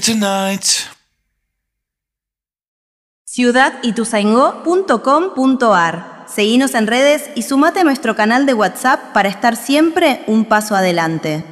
tonight. ciudadituzaingó.com.ar. Seguinos en redes y sumate a nuestro canal de WhatsApp para estar siempre un paso adelante.